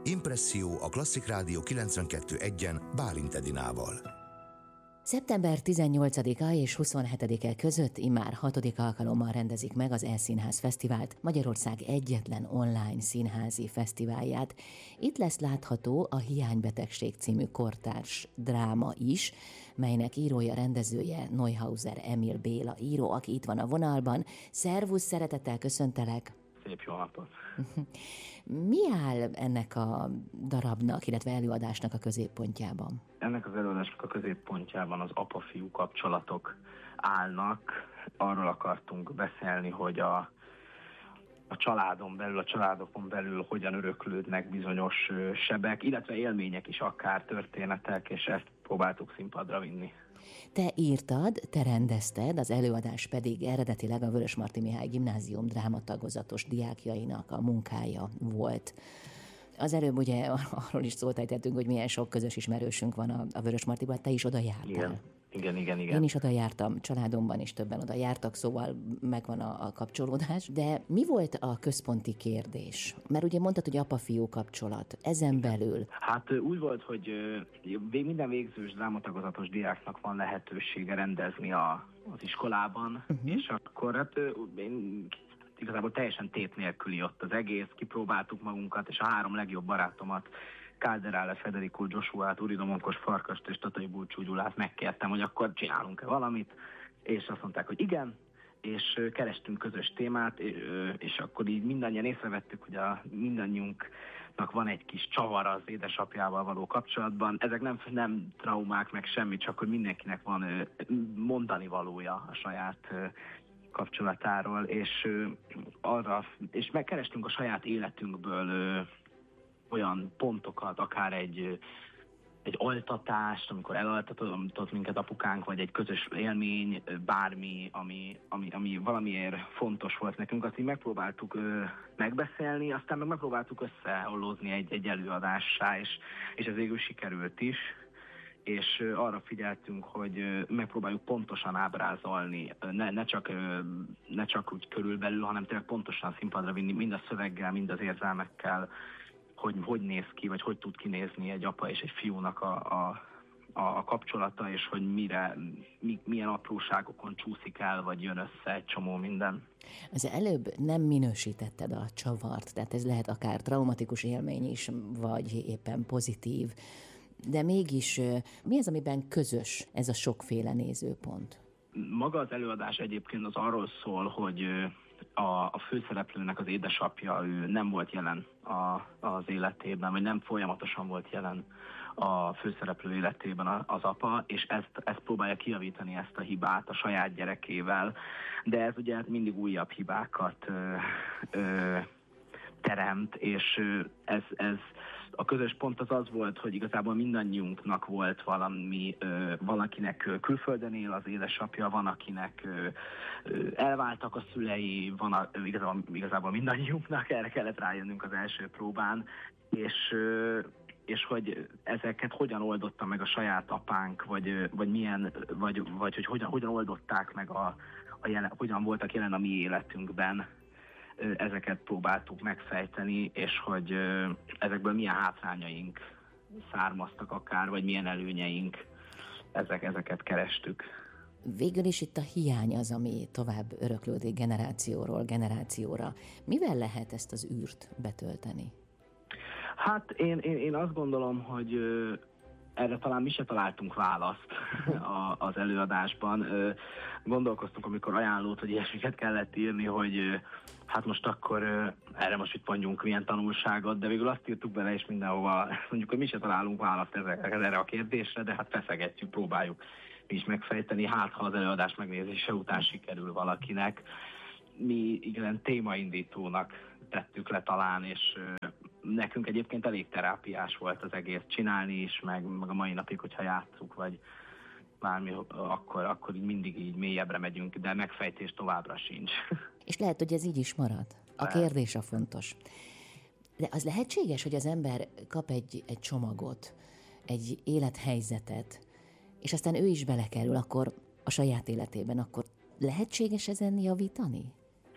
Impresszió a Klasszik Rádió 92.1-en Bálint Edinával. Szeptember 18-a és 27-e között immár 6. alkalommal rendezik meg az E-Színház Fesztivált, Magyarország egyetlen online színházi fesztiválját. Itt lesz látható a Hiánybetegség című kortárs dráma is, melynek írója, rendezője Neuhauser Emil Béla író, aki itt van a vonalban. Szervusz, szeretettel köszöntelek! Szép jó napot! Mi áll ennek a darabnak, illetve előadásnak a középpontjában? Ennek az előadásnak a középpontjában az apa-fiú kapcsolatok állnak. Arról akartunk beszélni, hogy a családon belül, a családokon belül hogyan öröklődnek bizonyos sebek, illetve élmények is, akár történetek, és ezt próbáltuk színpadra vinni. Te írtad, te rendezted, az előadás pedig eredetileg a Vörösmarty Mihály Gimnázium drámatagozatos diákjainak a munkája volt. Az előbb ugye arról is szót ejtettünk, hogy milyen sok közös ismerősünk van a Vörösmartyban, te is oda jártál. Igen. Én is oda jártam, családomban is többen oda jártak, szóval megvan a kapcsolódás. De mi volt a központi kérdés? Mert ugye mondtad, hogy apa-fiú kapcsolat. Ezen belül? Hát úgy volt, hogy minden végzős drámatagozatos diáknak van lehetősége rendezni az iskolában, és akkor hát én igazából teljesen tét nélküli ott az egész, kipróbáltuk magunkat, és a 3 legjobb barátomat, Kálderále, Federico Joshuát, Uri Domonkos Farkast és Tatai Bulcsú Gyulát megkértem, hogy akkor csinálunk-e valamit, és azt mondták, hogy igen, és kerestünk közös témát, és akkor így mindannyian észrevettük, hogy mindannyiunknak van egy kis csavar az édesapjával való kapcsolatban. Ezek nem traumák, meg semmi, csak hogy mindenkinek van mondani valója a saját kapcsolatáról, és megkerestünk a saját életünkből olyan pontokat, akár egy altatást, amikor elaltatott minket apukánk, vagy egy közös élmény, bármi, ami valamiért fontos volt nekünk, azt így megpróbáltuk megbeszélni, aztán meg megpróbáltuk összeollózni egy előadássá, és ez végül sikerült is. És arra figyeltünk, hogy megpróbáljuk pontosan ábrázolni, ne csak úgy körülbelül, hanem tényleg pontosan színpadra vinni, mind a szöveggel, mind az érzelmekkel, hogy néz ki, vagy hogy tud kinézni egy apa és egy fiúnak a kapcsolata, és hogy milyen apróságokon csúszik el, vagy jön össze egy csomó minden. Az előbb nem minősítetted a csavart, tehát ez lehet akár traumatikus élmény is, vagy éppen pozitív, de mégis mi az, amiben közös ez a sokféle nézőpont? Maga az előadás egyébként az arról szól, hogy a főszereplőnek az édesapja, ő nem volt jelen az életében, vagy nem folyamatosan volt jelen a főszereplő életében az apa, és ezt próbálja kijavítani, ezt a hibát a saját gyerekével, de ez ugye mindig újabb hibákat teremt, és ez a közös pont az volt, hogy igazából mindannyiunknak volt valakinek külföldön él az édesapja, van akinek elváltak a szülei, igazából mindannyiunknak, erre kellett rájönnünk az első próbán, és hogy ezeket hogyan oldotta meg a saját apánk, vagy hogy hogyan oldották meg hogyan voltak jelen a mi életünkben. Ezeket próbáltuk megfejteni, és hogy ezekből milyen hátrányaink származtak akár, vagy milyen előnyeink, ezeket kerestük. Végül is itt a hiány az, ami tovább öröklődik generációról generációra. Mivel lehet ezt az űrt betölteni? Hát én azt gondolom, hogy erre talán mi se találtunk választ az előadásban. Gondolkoztunk, amikor ajánlót, hogy ilyesmiket kellett írni, hogy hát most akkor erre most itt mondjunk milyen tanulságot, de végül azt írtuk bele, és mindenhova mondjuk, hogy mi se találunk választ erre a kérdésre, de hát feszegetjük, próbáljuk mi is megfejteni, hát ha az előadás megnézése után sikerül valakinek. Mi igen témaindítónak tettük le talán, és nekünk egyébként elég terápiás volt az egész csinálni is, meg a mai napig, hogyha játszuk, vagy bármi, akkor így mindig így mélyebbre megyünk, de megfejtés továbbra sincs. És lehet, hogy ez így is marad. A kérdés a fontos. De az lehetséges, hogy az ember kap egy csomagot, egy élethelyzetet, és aztán ő is belekerül akkor a saját életében, akkor lehetséges ezen javítani?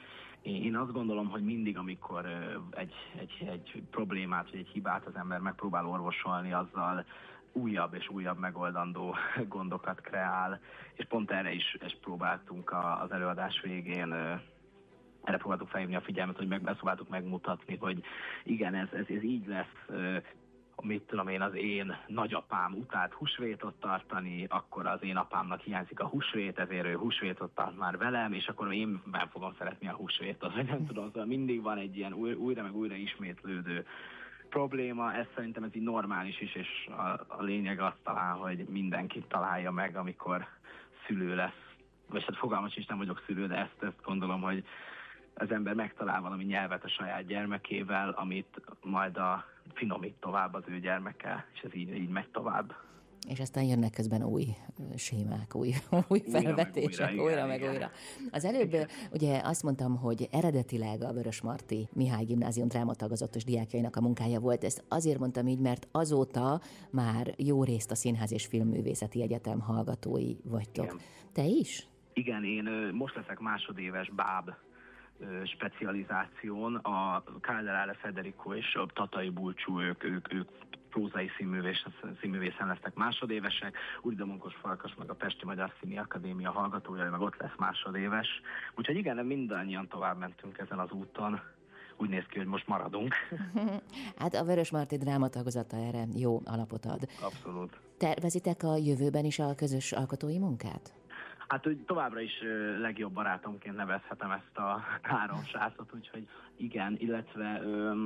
Én azt gondolom, hogy mindig, amikor egy problémát vagy egy hibát az ember megpróbál orvosolni, azzal újabb és újabb megoldandó gondokat kreál, és pont erre is próbáltunk az előadás végén, erre próbáltuk felhívni a figyelmet, hogy próbáltuk megmutatni, hogy igen, ez így lesz, mit tudom én, az én nagyapám utált húsvétot tartani, akkor az én apámnak hiányzik a húsvét, ezért ő húsvétot tart már velem, és akkor én nem fogom szeretni a húsvétot, vagy nem tudom, szóval mindig van egy ilyen újra meg újra ismétlődő probléma, ez szerintem ez így normális is, és a lényeg az talán, hogy mindenki találja meg, amikor szülő lesz, vagy hát fogalmam is nem vagyok szülő, de ezt gondolom, hogy az ember megtalál valami nyelvet a saját gyermekével, amit majd finomít tovább az ő gyermeke, és ez így megy tovább. És aztán jönnek közben új sémák, új felvetések, újra meg újra. Az előbb ugye azt mondtam, hogy eredetileg a Vörösmarty Mihály Gimnázium drámatagozatos diákjainak a munkája volt. Ezt azért mondtam így, mert azóta már jó részt a Színház és Filmművészeti Egyetem hallgatói vagytok. Igen. Te is? Igen, én most leszek másodéves báb specializáción. A Kálder Federico és a Tatai Bulcsú, ők prózai színművészen lesznek másodévesek, Újda Munkos Farkas meg a Pesti Magyar Színi Akadémia hallgatója, meg ott lesz másodéves. Úgyhogy igen, mindannyian tovább mentünk ezen az úton. Úgy néz ki, hogy most maradunk. Hát a Vörösmarty drámatagozata erre jó alapot ad. Abszolút. Tervezitek a jövőben is a közös alkotói munkát? Hát, hogy továbbra is legjobb barátomként nevezhetem ezt a három srácot, úgyhogy igen, illetve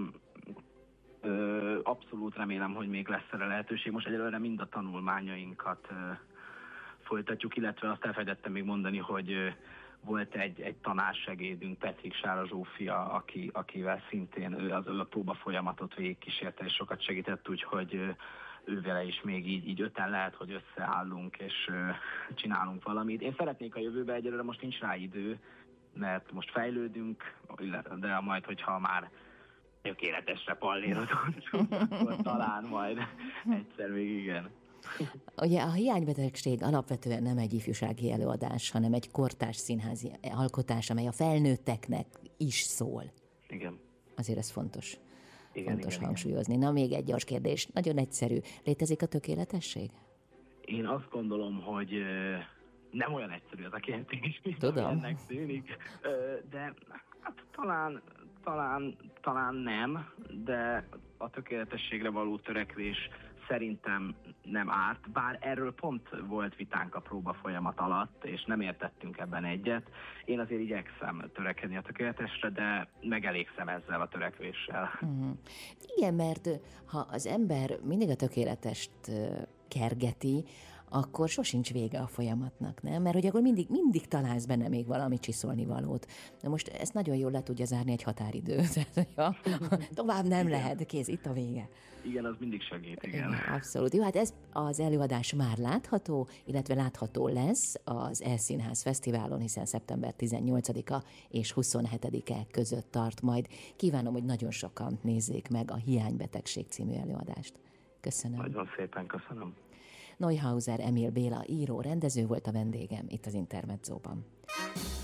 abszolút remélem, hogy még lesz erre lehetőség. Most egyelőre mind a tanulmányainkat folytatjuk, illetve azt elfelejtettem még mondani, hogy volt egy tanársegédünk, Petrik Sára Zsófia, akivel szintén ő a próba folyamatot végigkísérte és sokat segített, úgyhogy ővele is még így öten lehet, hogy összeállunk és csinálunk valamit. Én szeretnék a jövőbe, egyelőre most nincs rá idő, mert most fejlődünk, de majd, hogyha már tökéletesre pallérozunk, akkor talán majd egyszer még igen. Ugye a hiánybetegség alapvetően nem egy ifjúsági előadás, hanem egy kortárs színházi alkotás, amely a felnőtteknek is szól. Igen. Azért ez fontos. Igen, fontos igen, hangsúlyozni. Na, még egy gyors kérdés. Nagyon egyszerű. Létezik a tökéletesség? Én azt gondolom, hogy nem olyan egyszerű az a kérdés, mint ennek tűnik, de hát talán nem, de a tökéletességre való törekvés szerintem nem árt, bár erről pont volt vitánk a próba folyamat alatt, és nem értettünk ebben egyet. Én azért igyekszem törekedni a tökéletesre, de megelégszem ezzel a törekvéssel. Uh-huh. Igen, mert ha az ember mindig a tökéletest kergeti, akkor sosincs vége a folyamatnak, nem? Mert hogy akkor mindig találsz benne még valami csiszolnivalót. Na most ezt nagyon jól le tudja zárni egy határidő. Tehát, tovább nem lehet, kész, itt a vége. Igen, az mindig segít, igen. Abszolút. Jó, hát ez az előadás már látható, illetve látható lesz az E-Színház Fesztiválon, hiszen szeptember 18-a és 27-e között tart majd. Kívánom, hogy nagyon sokan nézzék meg a Hiánybetegség című előadást. Köszönöm. Nagyon szépen köszönöm. Neuhauser Emil Béla író, rendező volt a vendégem itt az Intermedzóban.